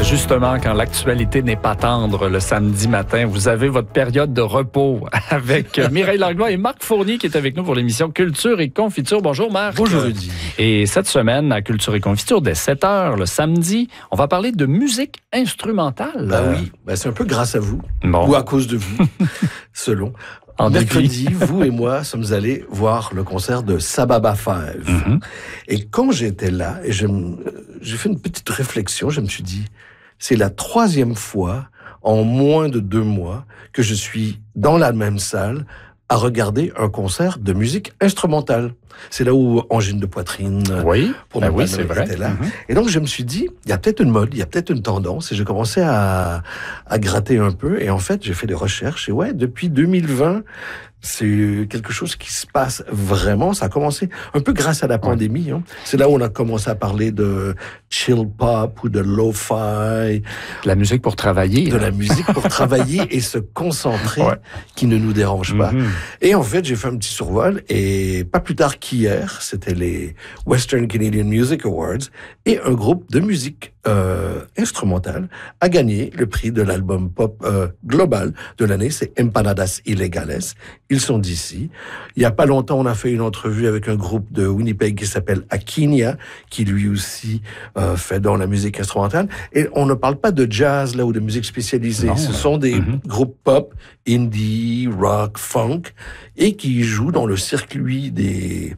justement, quand l'actualité n'est pas tendre le samedi matin, vous avez votre période de repos avec Mireille Langlois et Marc Fournier qui est avec nous pour l'émission Culture et Confiture. Bonjour Marc. Bonjour Rudy. Et cette semaine, à Culture et Confiture, dès 7h le samedi, on va parler de musique instrumentale. Oui, c'est un peu grâce à vous, ou à cause de vous, selon. Mercredi, vous et moi sommes allés voir le concert de Sababa Five. Mm-hmm. Et quand j'étais là, et j'ai fait une petite réflexion, je me suis dit, c'est la 3e fois en moins de 2 mois que je suis dans la même salle à regarder un concert de musique instrumentale. C'est là où Angine de poitrine, pour nous, c'est vrai. Était là. Mm-hmm. Et donc, je me suis dit, il y a peut-être une mode, il y a peut-être une tendance. Et j'ai commencé à gratter un peu. Et en fait, j'ai fait des recherches. Et depuis 2020, c'est quelque chose qui se passe vraiment. Ça a commencé un peu grâce à la pandémie. Hein. C'est là où on a commencé à parler de chill pop ou de lo-fi. De la musique pour travailler. De la musique pour travailler et se concentrer, qui ne nous dérange pas. Et en fait, j'ai fait un petit survol. Et pas plus tard qu'hier, c'était les Western Canadian Music Awards. Et un groupe de musique instrumentale a gagné le prix de l'album pop global de l'année. C'est Empanadas Ilegales. Ils sont d'ici. Il y a pas longtemps, on a fait une entrevue avec un groupe de Winnipeg qui s'appelle Akinia, qui lui aussi fait dans la musique instrumentale. Et on ne parle pas de jazz là ou de musique spécialisée. Ce sont des groupes pop, indie, rock, funk, et qui jouent dans le circuit des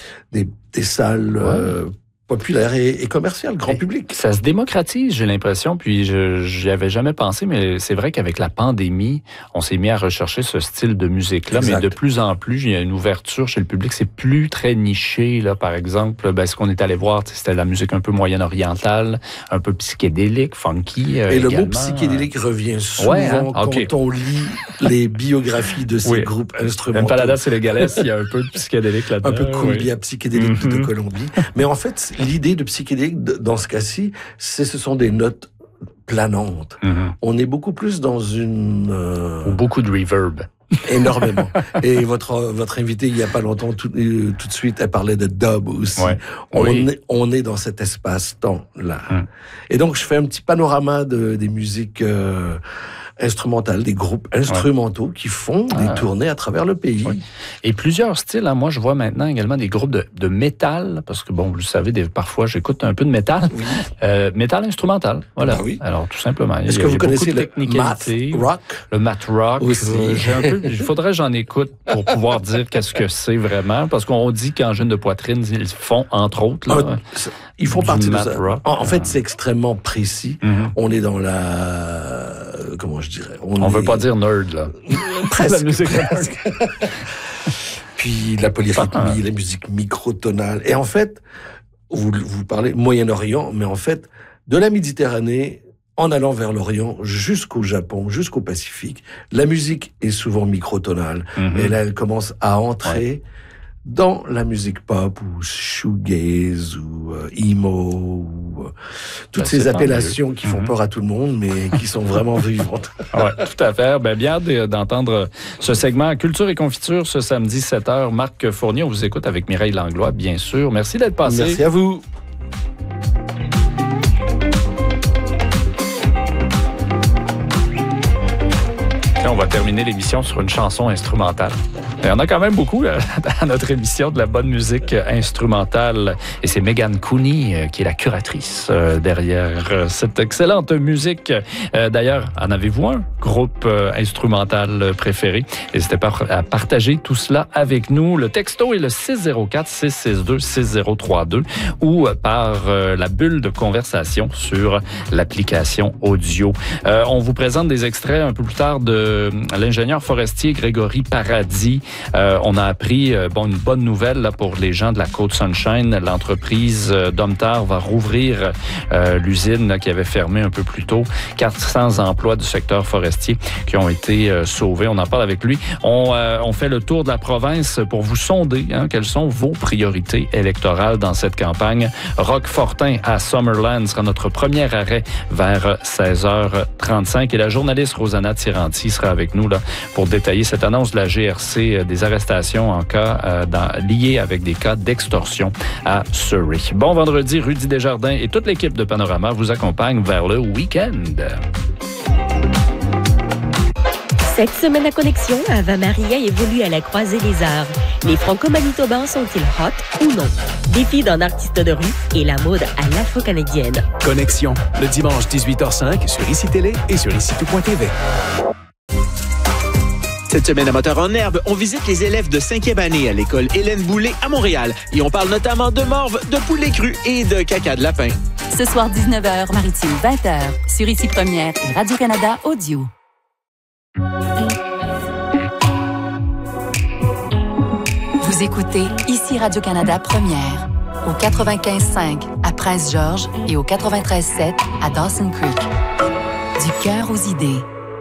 salles populaire et commercial, grand public. Ça se démocratise, j'ai l'impression, puis j'y avais jamais pensé, mais c'est vrai qu'avec la pandémie, on s'est mis à rechercher ce style de musique-là, mais de plus en plus, il y a une ouverture chez le public, c'est plus très niché, là, par exemple, ce qu'on est allé voir, c'était la musique un peu moyen-orientale, un peu psychédélique, funky. Et le mot psychédélique revient souvent quand on lit les biographies de ces groupes instrumentaux. Empanadas Ilegales, il y a un peu de psychédélique là-dedans. Un peu cumbia psychédélique de Colombie. Mais en fait, l'idée de psychédélique, dans ce cas-ci, ce sont des notes planantes. On est beaucoup plus dans Ou beaucoup de reverb. Énormément. Et votre invité, il n'y a pas longtemps, tout de suite, elle parlait de dub aussi. On est dans cet espace-temps-là. Et donc, je fais un petit panorama des musiques instrumentales, des groupes instrumentaux qui font des tournées à travers le pays. Et plusieurs styles. Hein. Moi, je vois maintenant également des groupes de métal, parce que, vous le savez, parfois, j'écoute un peu de métal. Métal instrumental, voilà. Alors, tout simplement. Est-ce que vous connaissez le math rock? Le math rock. Aussi. Il faudrait que j'en écoute pour pouvoir dire qu'est-ce que c'est vraiment, parce qu'on dit qu'Angine de poitrine, ils font, entre autres, là, ils font partie de ça. En fait, c'est extrêmement précis. On est dans comment je dirais? On veut pas dire nerd, là. Presque. La musique presque. Puis la polyrythmie, la musique microtonale. Et en fait, vous parlez Moyen-Orient, mais en fait, de la Méditerranée, en allant vers l'Orient, jusqu'au Japon, jusqu'au Pacifique, la musique est souvent microtonale. Et là, elle commence à entrer dans la musique pop ou shoegaze ou emo ou toutes ces appellations qui font peur à tout le monde mais qui sont vraiment vivantes. Tout à fait. Bien hâte d'entendre ce segment Culture et Confiture ce samedi 7h. Marc Fournier, on vous écoute avec Mireille Langlois, bien sûr. Merci d'être passé. Merci à vous. On va terminer l'émission sur une chanson instrumentale. Il y en a quand même beaucoup dans notre émission de la bonne musique instrumentale. Et c'est Megan Cooney qui est la curatrice derrière cette excellente musique. D'ailleurs, en avez-vous un groupe instrumental préféré? N'hésitez pas à partager tout cela avec nous. Le texto est le 604-662-6032 ou par la bulle de conversation sur l'application audio. On vous présente des extraits un peu plus tard de l'ingénieur forestier Grégory Paradis. On a appris une bonne nouvelle là, pour les gens de la Côte-Sunshine. L'entreprise Domtar va rouvrir l'usine là, qui avait fermé un peu plus tôt. 400 emplois du secteur forestier qui ont été sauvés. On en parle avec lui. On fait le tour de la province pour vous sonder quelles sont vos priorités électorales dans cette campagne. Roquefortin à Summerland sera notre premier arrêt vers 16h35. Et la journaliste Rosanna Tiranti sera avec nous là, pour détailler cette annonce de la GRC des arrestations en cas liés avec des cas d'extorsion à Surrey. Bon vendredi, Rudy Desjardins et toute l'équipe de Panorama vous accompagnent vers le week-end. Cette semaine à Connexion, Ava Maria évolue à la croisée des arts. Les Franco-Manitobains sont-ils hot ou non? Défi d'un artiste de rue et la mode à l'afro-canadienne. Connexion, le dimanche 18h05 sur ICI Télé et sur ICI.tv. Cette semaine à Moteur en herbe, on visite les élèves de 5e année à l'école Hélène Boulay à Montréal. Et on parle notamment de morve, de poulet cru et de caca de lapin. Ce soir, 19h, Maritime, 20h, sur ICI Première et Radio-Canada Audio. Vous écoutez ICI Radio-Canada Première, au 95.5 à Prince-Georges et au 93.7 à Dawson Creek. Du cœur aux idées.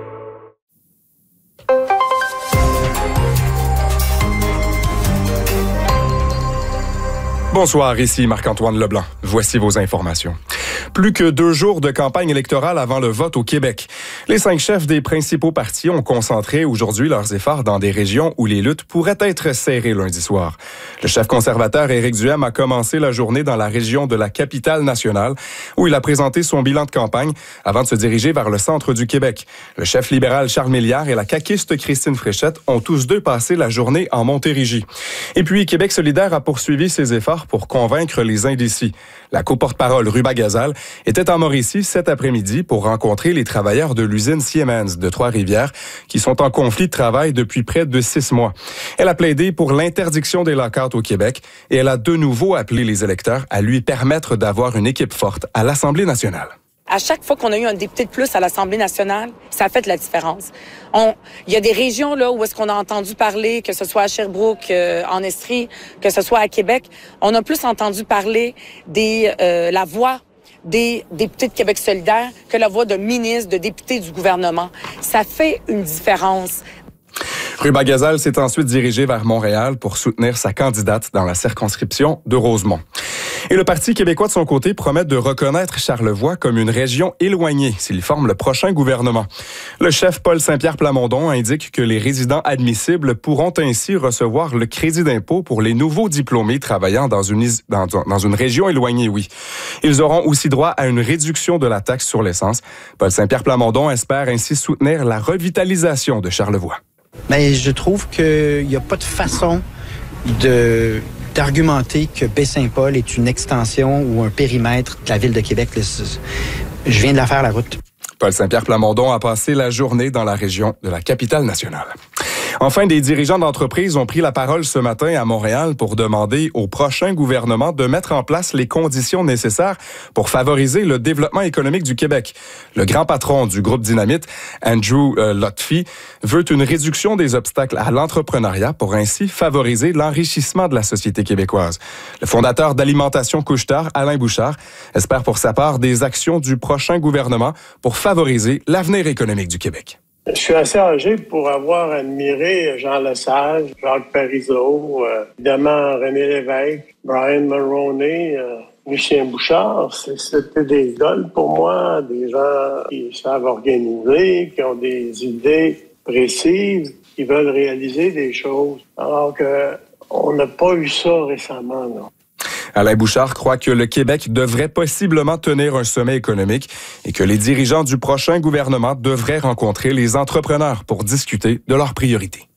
Bonsoir, ici Marc-Antoine Leblanc. Voici vos informations. Plus que 2 jours de campagne électorale avant le vote au Québec. Les 5 chefs des principaux partis ont concentré aujourd'hui leurs efforts dans des régions où les luttes pourraient être serrées lundi soir. Le chef conservateur Éric Duhaime a commencé la journée dans la région de la Capitale-Nationale, où il a présenté son bilan de campagne avant de se diriger vers le centre du Québec. Le chef libéral Charles Milliard et la caquiste Christine Fréchette ont tous deux passé la journée en Montérégie. Et puis, Québec solidaire a poursuivi ses efforts pour convaincre les indécis. La co-porte-parole Ruba Gazal était en Mauricie cet après-midi pour rencontrer les travailleurs de l'usine Siemens de Trois-Rivières qui sont en conflit de travail depuis près de 6 mois. Elle a plaidé pour l'interdiction des lock-outs au Québec et elle a de nouveau appelé les électeurs à lui permettre d'avoir une équipe forte à l'Assemblée nationale. À chaque fois qu'on a eu un député de plus à l'Assemblée nationale, ça a fait la différence. Il y a des régions là où est-ce qu'on a entendu parler, que ce soit à Sherbrooke, en Estrie, que ce soit à Québec, on a plus entendu parler la voix des députés de Québec solidaire que la voix de ministres, de députés du gouvernement. Ça fait une différence. Ruba Gazal s'est ensuite dirigé vers Montréal pour soutenir sa candidate dans la circonscription de Rosemont. Et le Parti québécois, de son côté, promet de reconnaître Charlevoix comme une région éloignée s'il forme le prochain gouvernement. Le chef Paul Saint-Pierre Plamondon indique que les résidents admissibles pourront ainsi recevoir le crédit d'impôt pour les nouveaux diplômés travaillant dans une région éloignée, oui. Ils auront aussi droit à une réduction de la taxe sur l'essence. Paul Saint-Pierre Plamondon espère ainsi soutenir la revitalisation de Charlevoix. Mais je trouve qu'il n'y a pas de façon d'argumenter que Baie-Saint-Paul est une extension ou un périmètre de la Ville de Québec. Je viens de la faire, la route. Paul Saint-Pierre Plamondon a passé la journée dans la région de la Capitale-Nationale. Enfin, des dirigeants d'entreprises ont pris la parole ce matin à Montréal pour demander au prochain gouvernement de mettre en place les conditions nécessaires pour favoriser le développement économique du Québec. Le grand patron du groupe Dynamite, Andrew Lutfi, veut une réduction des obstacles à l'entrepreneuriat pour ainsi favoriser l'enrichissement de la société québécoise. Le fondateur d'Alimentation Couche-Tard, Alain Bouchard, espère pour sa part des actions du prochain gouvernement pour favoriser l'avenir économique du Québec. Je suis assez âgé pour avoir admiré Jean Lesage, Jacques Parizeau, évidemment René Lévesque, Brian Mulroney, Lucien Bouchard. C'était des idoles pour moi, des gens qui savent organiser, qui ont des idées précises, qui veulent réaliser des choses. Alors qu'on n'a pas eu ça récemment, non. Alain Bouchard croit que le Québec devrait possiblement tenir un sommet économique et que les dirigeants du prochain gouvernement devraient rencontrer les entrepreneurs pour discuter de leurs priorités.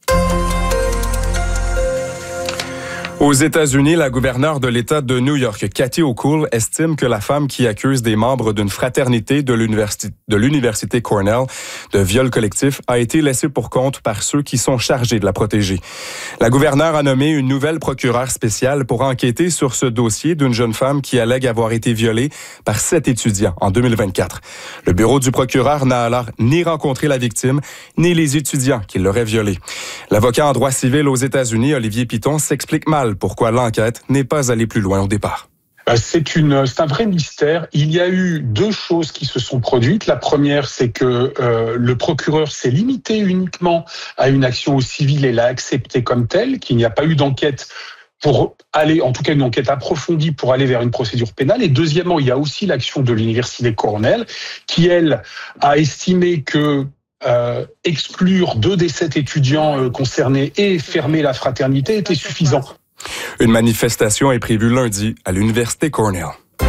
Aux États-Unis, la gouverneure de l'État de New York, Kathy Hochul, estime que la femme qui accuse des membres d'une fraternité de l'université Cornell de viol collectif a été laissée pour compte par ceux qui sont chargés de la protéger. La gouverneure a nommé une nouvelle procureure spéciale pour enquêter sur ce dossier d'une jeune femme qui allègue avoir été violée par 7 étudiants en 2024. Le bureau du procureur n'a alors ni rencontré la victime, ni les étudiants qui l'auraient violée. L'avocat en droit civil aux États-Unis, Olivier Piton, s'explique mal pourquoi l'enquête n'est pas allée plus loin au départ. C'est un vrai mystère. Il y a eu 2 choses qui se sont produites. La première, c'est que le procureur s'est limité uniquement à une action au civil et l'a acceptée comme telle, qu'il n'y a pas eu d'enquête pour aller, en tout cas une enquête approfondie pour aller vers une procédure pénale. Et deuxièmement, il y a aussi l'action de l'université Cornell qui, elle, a estimé que exclure 2 des 7 étudiants concernés et fermer la fraternité était suffisant. Une manifestation est prévue lundi à l'Université Cornell.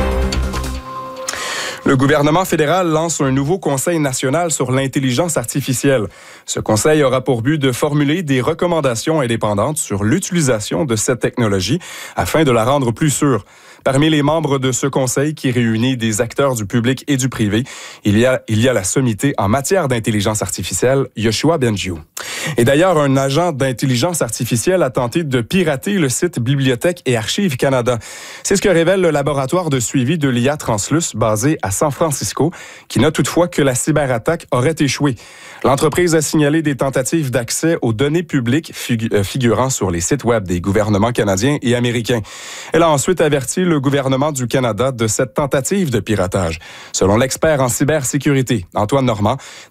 Le gouvernement fédéral lance un nouveau conseil national sur l'intelligence artificielle. Ce conseil aura pour but de formuler des recommandations indépendantes sur l'utilisation de cette technologie afin de la rendre plus sûre. Parmi les membres de ce conseil qui réunit des acteurs du public et du privé, il y a la sommité en matière d'intelligence artificielle, Yoshua Bengio. Et d'ailleurs, un agent d'intelligence artificielle a tenté de pirater le site Bibliothèque et Archives Canada. C'est ce que révèle le laboratoire de suivi de l'IA Translus basé à San Francisco, qui note toutefois que la cyberattaque aurait échoué. L'entreprise a signalé des tentatives d'accès aux données publiques figurant sur les sites web des gouvernements canadiens et américains. Elle a ensuite averti le gouvernement du Canada de cette tentative de piratage. Selon l'expert en cybersécurité, Antoine Normand,